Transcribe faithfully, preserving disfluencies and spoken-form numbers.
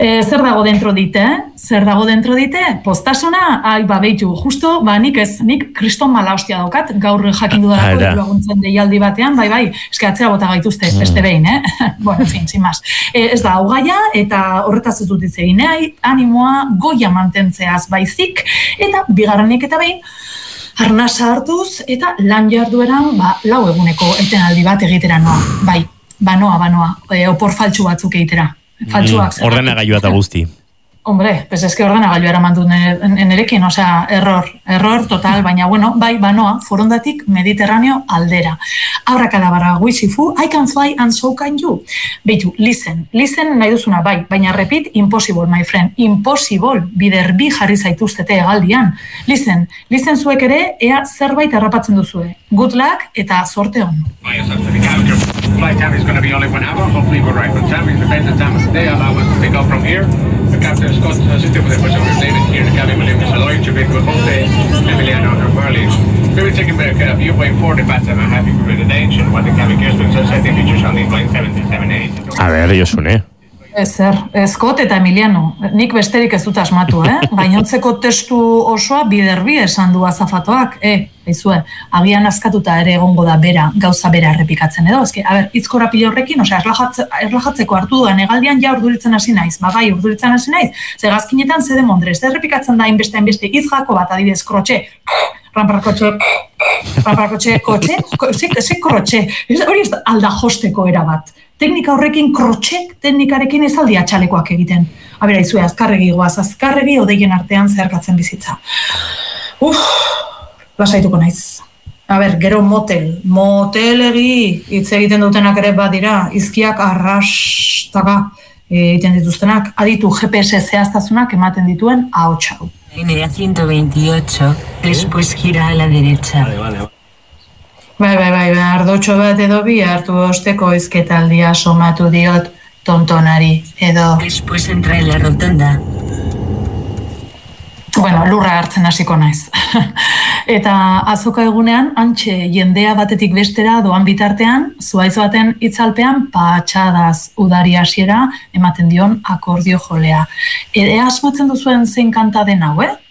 E, zer dago dentro dite, eh? Zer dago dentro dite? Postasona, ai, ba, behitu, justo, ba, nik ez, nik kriston mala hostia daukat, gaur jakin dudalako, laguntzen deialdi batean, bai, bai, eske atzera bota gaituzte, mm. beste behin, eh? Bueno, en fin, sin más. E, ez da, hogaia, eta horretaz ez dut itzegin, eh? Animoa goia mantentzeaz baizik, eta bigarrenik eta behin, arnasa hartuz, eta lan jardueran, ba, lau eguneko etenaldi bat egitera noa, bai, banoa, banoa, e, opor faltsu batzuk egitera. Faltsuak. Mm, ordenagailua eta guzti. Hombre, pues es que ordenagailua eraman dut nerekin, osea, error, error total, baina bueno, bai, banoa, forondatik Mediterraneo aldera. Abrakadabra, guizifu, I can fly and so can you. Beitu, listen, listen nahi duzuna, bai, baina repeat, impossible, my friend, impossible, bider bi jarri zaituztete egaldian. Listen, listen zuek ere, ea zerbait errapatzen duzue. Good luck eta sorte on. Flight time is going to be only one hour. Hopefully we're right on time. It depends on the time of the day. Allow us to pick up from here. The captain Scott assisted with the person we're David here. The cabin William is Aloy, Jamaica, Jose, Emiliano, and Burley. We will take a better care of you. Wait for the pattern. I'm happy with the nation. What the cabin cares to set the features on the flight seventy-seven eight. A ver, Josune. Ezer, Scott eta Emiliano. Nik besterik ez dut asmatu, eh? Gainontzeko testu osoa biderbi esan du azafatoak, eh? Aizue, agian askatuta ere egongo da bera, gauza bera errepikatzen edo. Eske, a ber, hitzkora pilo horrekin, osea, erlajatze, erlajatzeko hartu duan egaldian ja urduritzen hasi naiz. Ba, bai, urduritzen hasi naiz. Ze gazkinetan ze demondrez, errepikatzen da inbeste inbeste izjako bat, adibidez, krotxe. Ramparkotxe, ramparkotxe, kotxe, ze krotxe. Hori ez alda josteko erabat. Teknika horrekin krotxek teknikarekin ez aldia txalekoak egiten. Abera, izue, azkarregi goaz, azkarregi odeien artean zeharkatzen bizitza. Uf, lasaituko naiz. A ber, gero motel, motelegi hitz egiten dutenak ere badira, izkiak arrastaka egiten dituztenak, aditu G P S zehaztasunak ematen dituen ahotsa hau. Línea ciento veintiocho, después gira a la derecha. Vale, vale. Bai, bai, bai, ardotxo bat edo bi hartu osteko izketaldia somatu diot tontonari edo... Después entra en la rotonda. Bueno, lurra hartzen hasiko naiz. Eta azoka egunean, antxe jendea batetik bestera doan bitartean, zuaiz baten itzalpean patxadaz udari hasiera ematen dion akordio jolea. Ere asmatzen duzuen zein kanta den hau, eh?